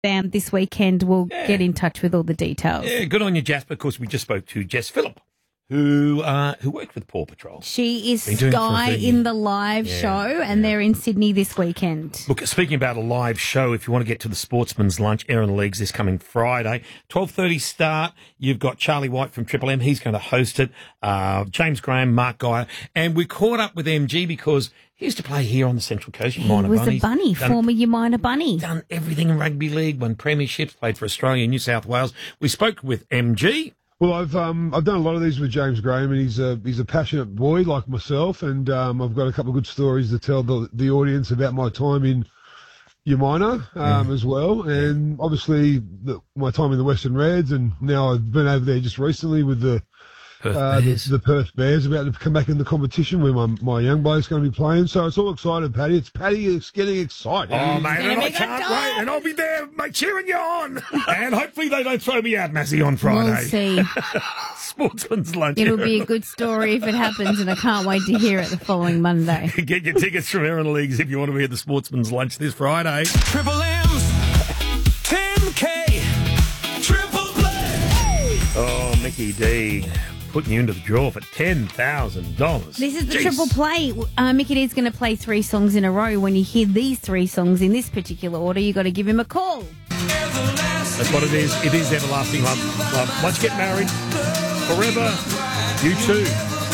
this weekend. We'll get in touch with all the details. Yeah, good on you, Jasper. Of course, we just spoke to Jess Phillip, who worked with Paw Patrol. She is Sky in the live show, and they're in Sydney this weekend. Look, speaking about a live show, if you want to get to the Sportsman's Lunch, Erin Leagues this coming Friday, 12:30 start. You've got Charlie White from Triple M. He's going to host it. James Graham, Mark Geyer. And we caught up with MG because he used to play here on the Central Coast. He was a bunny, former Umina bunny. Done everything in rugby league, won premierships, played for Australia and New South Wales. We spoke with MG. Well, I've done a lot of these with James Graham, and he's a passionate boy like myself, and I've got a couple of good stories to tell the audience about my time in Umina as well, and obviously my time in the Western Reds, and now I've been over there just recently with the Perth Bears about to come back in the competition where my young bloke's going to be playing. So it's all excited, Paddy. It's getting exciting. Oh, mate, and I can't wait. And I'll be there, mate, cheering you on. And hopefully they don't throw me out, Massey, on Friday. We'll see. Sportsman's Lunch. It'll be a good story if it happens, and I can't wait to hear it the following Monday. Get your tickets from Erin Leagues if you want to be at the Sportsman's Lunch this Friday. Triple M's 10K Triple Play. Oh, Mickey D. Putting you into the draw for $10,000. This is the Triple Play. Mickey D's going to play 3 songs in a row. When you hear these 3 songs in this particular order, you got to give him a call. That's what it is. It is everlasting love. Once you get married, forever, you too.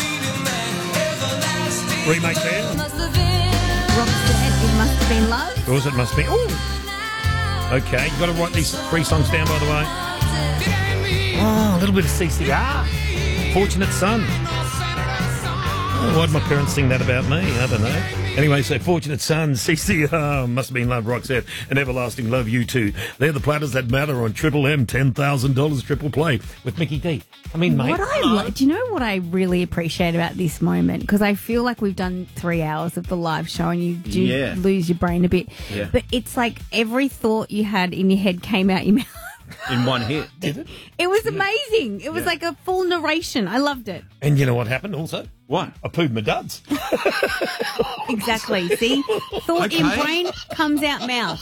Remake band. Rock said it must have been love. Yours it must be. Ooh. Okay, you got to write these 3 songs down, by the way. Oh, a little bit of CCR. Fortunate Son. Oh, why'd my parents sing that about me? I don't know. Anyway, so Fortunate Son, CCR, Must Have Been Love, Roxette, and Everlasting Love, You Too. They're the platters that matter on Triple M, $10,000 Triple Play with Mickey D. I mean, mate. Do you know what I really appreciate about this moment? Because I feel like we've done 3 hours of the live show and you do lose your brain a bit. Yeah. But it's like every thought you had in your head came out your mouth. In one hit. Did it? It was amazing. It was like a full narration. I loved it. And you know what happened also? What? I pooed my duds. Exactly. See? Thought in brain comes out mouth.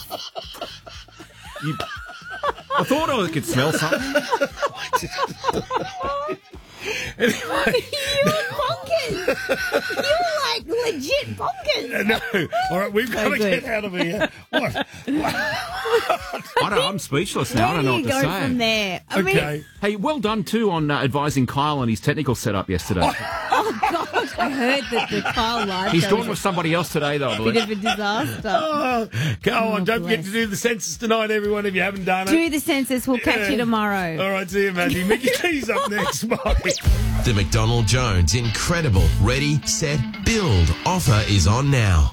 I thought I could smell something. Anyway. You were bonkers. You were like legit bonkers. No. All right, we've got to get out of here. What? I'm speechless now. I don't know what to say. Where do you go from there? I mean, hey, well done too on advising Kyle on his technical setup yesterday. oh, God. I heard that the Kyle live He's show gone with somebody else today, though, I believe. bit of a disaster. Go on, don't forget to do the census tonight, everyone, if you haven't done it. Do the census. We'll catch you tomorrow. All right, see you, Matthew. Mickey D's up next. Bye. The McDonald Jones incredible Ready, Set, Build offer is on now.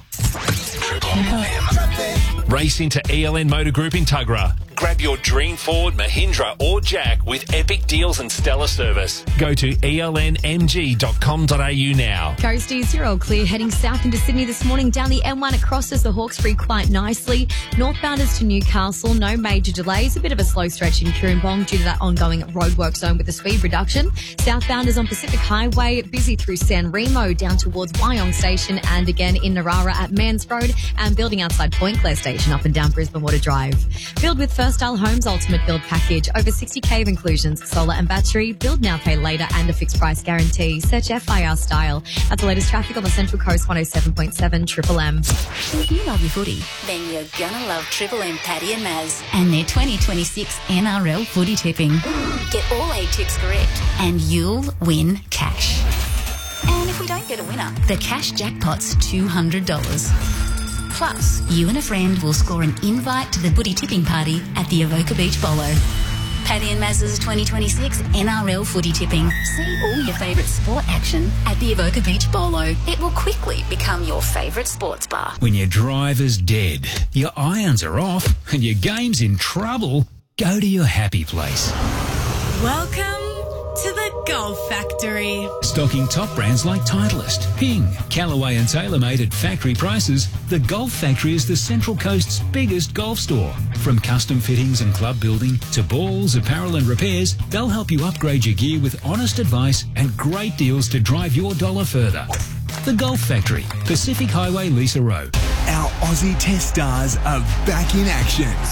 Race into ELN Motor Group in Tuggerah. Grab your dream Ford, Mahindra or Jack with epic deals and stellar service. Go to elnmg.com.au now. Coasties, you're all clear heading south into Sydney this morning. Down the M1 it crosses the Hawkesbury quite nicely. Northbounders to Newcastle, no major delays. A bit of a slow stretch in Cooranbong due to that ongoing roadwork zone with the speed reduction. Southbounders on Pacific Highway, busy through San Remo down towards Wyong Station and again in Narara at Mans Road and building outside Point Clare Station up and down Brisbane Water Drive. Build with First Style Homes Ultimate Build Package. Over 60k of inclusions, solar and battery, build now, pay later and a fixed price guarantee. Search FIR Style. At the latest traffic on the Central Coast 107.7 Triple M. If you love your footy, then you're gonna love Triple M Paddy and Maz and their 2026 NRL footy tipping. Get all 8 tips correct and you'll win cash. And if we don't get a winner, the cash jackpot's $200. Plus, you and a friend will score an invite to the footy tipping party at the Avoca Beach Bolo. Paddy and Maz's 2026 NRL footy tipping. See all your favourite sport action at the Avoca Beach Bolo. It will quickly become your favourite sports bar. When your driver's dead, your irons are off, and your game's in trouble, go to your happy place. Welcome to the Golf Factory. Stocking top brands like Titleist, Ping, Callaway and TaylorMade at factory prices, the Golf Factory is the Central Coast's biggest golf store. From custom fittings and club building to balls, apparel and repairs, they'll help you upgrade your gear with honest advice and great deals to drive your dollar further. The Golf Factory, Pacific Highway, Lisa Road. Our Aussie Test stars are back in action.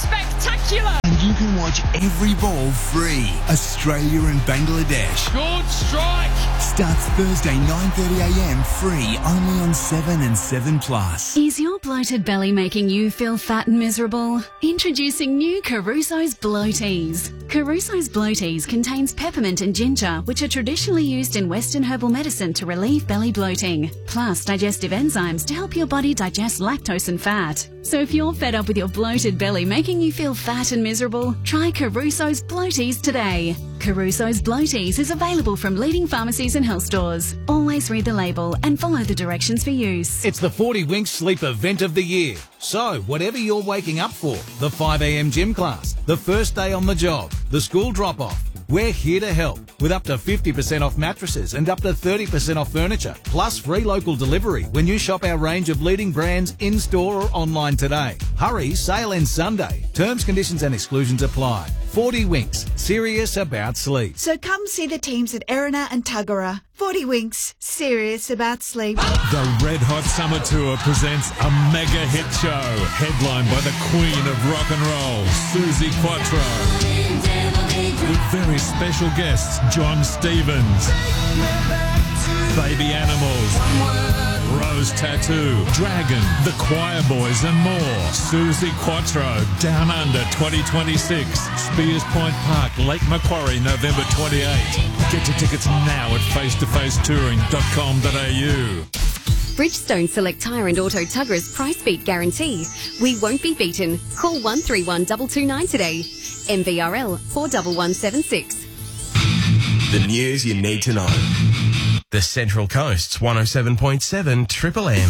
spectacular. And you can watch every ball free. Australia and Bangladesh. Good strike. Starts Thursday 9:30am free only on 7 and 7 Plus. Is your bloated belly making you feel fat and miserable? Introducing new Caruso's Bloaties. Caruso's Bloaties contains peppermint and ginger, which are traditionally used in Western herbal medicine to relieve belly bloating, plus digestive enzymes to help your body digest lactose and fat. So if you're fed up with your bloated belly making you feel fat and miserable, try Caruso's Bloaties today. Caruso's Bloaties is available from leading pharmacies and health stores. Always read the label and follow the directions for use. It's the 40 Winks Sleep Event of the Year. So, whatever you're waking up for, the 5am gym class, the first day on the job, the school drop-off, we're here to help with up to 50% off mattresses and up to 30% off furniture, plus free local delivery when you shop our range of leading brands in-store or online today. Hurry, sale ends Sunday. Terms, conditions and exclusions apply. 40 Winks, serious about sleep. So come see the teams at Erina and Tuggerah. 40 Winks, serious about sleep. The Red Hot Summer Tour presents a mega hit show, headlined by the Queen of Rock and Roll, Suzi Quatro. With very special guests, John Stevens, Baby Animals, Rose Tattoo, Dragon, The Choir Boys and more. Suzi Quatro, Down Under 2026. Spears Point Park, Lake Macquarie, November 28. Get your tickets now at facetofacetouring.com.au. Bridgestone Select Tyre and Auto Tuggerah's price beat guarantee. We won't be beaten. Call 131 229 today. MVRL 41176. The news you need to know. The Central Coast's 107.7 Triple M.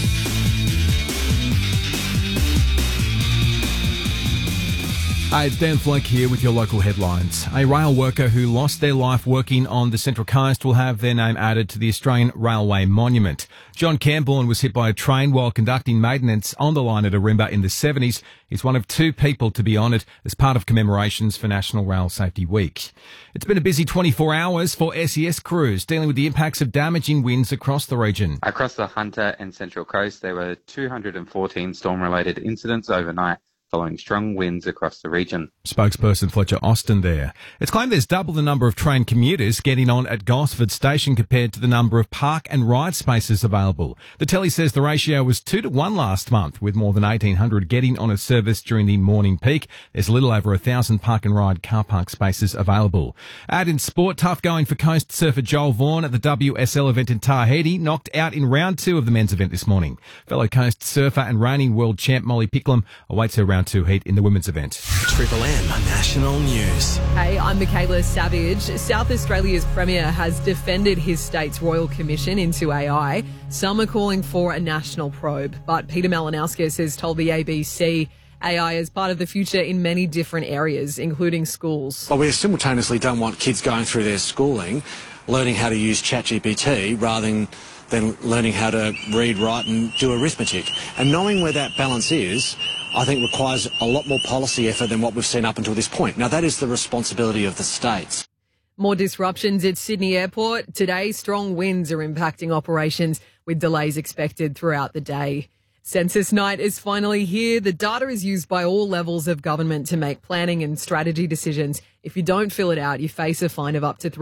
Hi, it's Dan Fleck here with your local headlines. A rail worker who lost their life working on the Central Coast will have their name added to the Australian Railway Monument. John Camborne was hit by a train while conducting maintenance on the line at Arimba in the 70s. He's one of two people to be honoured as part of commemorations for National Rail Safety Week. It's been a busy 24 hours for SES crews dealing with the impacts of damaging winds across the region. Across the Hunter and Central Coast, there were 214 storm-related incidents overnight, following strong winds across the region. Spokesperson Fletcher Austin there. It's claimed there's double the number of train commuters getting on at Gosford Station compared to the number of park and ride spaces available. The telly says the ratio was 2 to 1 last month, with more than 1,800 getting on a service during the morning peak. There's a little over 1,000 park and ride car park spaces available. Out in sport, tough going for coast surfer Joel Vaughan at the WSL event in Tahiti, knocked out in round 2 of the men's event this morning. Fellow coast surfer and reigning world champ Molly Picklum awaits her round 2 heat in the women's event. Triple M National News. Hey, I'm Michaela Savage. South Australia's Premier has defended his state's Royal Commission into AI. Some are calling for a national probe, but Peter Malinauskas has told the ABC AI is part of the future in many different areas, including schools. Well, we simultaneously don't want kids going through their schooling learning how to use ChatGPT rather than learning how to read, write and do arithmetic. And knowing where that balance is, I think requires a lot more policy effort than what we've seen up until this point. Now, that is the responsibility of the states. More disruptions at Sydney Airport. Today, strong winds are impacting operations with delays expected throughout the day. Census night is finally here. The data is used by all levels of government to make planning and strategy decisions. If you don't fill it out, you face a fine of up to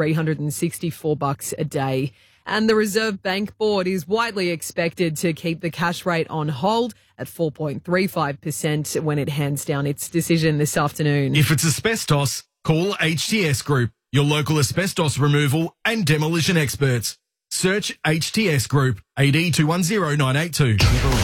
$364 a day. And the Reserve Bank Board is widely expected to keep the cash rate on hold at 4.35% when it hands down its decision this afternoon. If it's asbestos, call HTS Group, your local asbestos removal and demolition experts. Search HTS Group, AD 210982.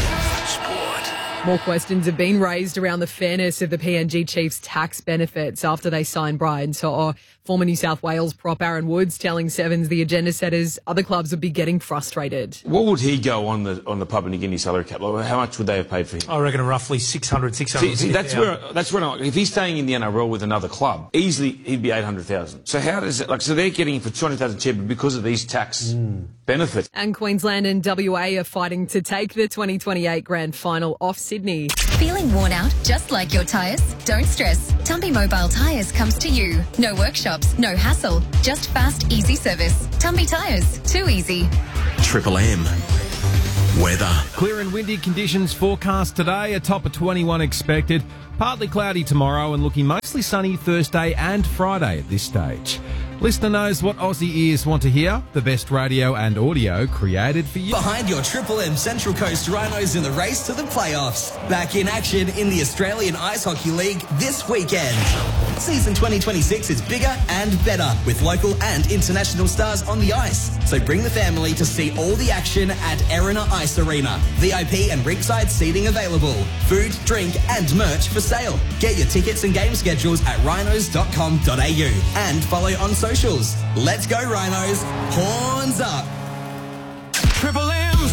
More questions have been raised around the fairness of the PNG Chiefs' tax benefits after they signed Brian To'o. Former New South Wales prop Aaron Woods telling Sevens the agenda setters other clubs would be getting frustrated. What would he go on the Papua New Guinea salary cap? Like, how much would they have paid for him? I reckon roughly 600. See, that's where if he's staying in the NRL with another club, easily he'd be 800,000. So how does it so they're getting him for 200,000 cheaper because of these tax benefits? And Queensland and WA are fighting to take the 2028 Grand Final off Sydney. Feeling worn out, just like your tyres? Don't stress. Tumpy Mobile Tyres comes to you. No workshops, no hassle, just fast, easy service. Tumpy Tyres, too easy. Triple M. Weather. Clear and windy conditions forecast today. A top of 21 expected. Partly cloudy tomorrow and looking mostly sunny Thursday and Friday at this stage. Listener knows what Aussie ears want to hear. The best radio and audio created for you. Behind your Triple M Central Coast Rhinos in the race to the playoffs. Back in action in the Australian Ice Hockey League this weekend. Season 2026 is bigger and better with local and international stars on the ice. So bring the family to see all the action at Erina Ice Arena. VIP and ringside seating available. Food, drink and merch for sale. Get your tickets and game schedules at rhinos.com.au and follow on socials. Let's go Rhinos. Horns up. Triple M's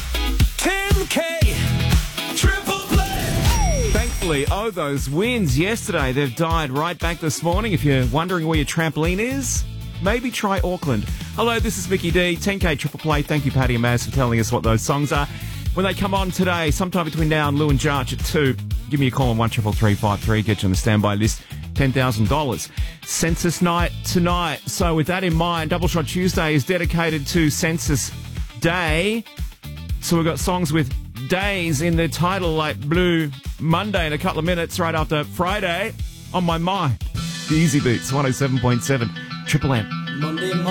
10K Triple Play. Thankfully, those wins yesterday, they've died right back this morning. If you're wondering where your trampoline is, maybe try Auckland. Hello, this is Mickey D, 10K Triple Play. Thank you, Paddy and Maz, for telling us what those songs are. When they come on today, sometime between now and Lou and Jarch at 2, give me a call on 133353, get you on the standby list. $10,000. Census night tonight. So with that in mind, Double Shot Tuesday is dedicated to Census Day. So we've got songs with days in their title like Blue Monday in a couple of minutes right after Friday on my mind. The Easy Beats, 107.7 Triple M. Monday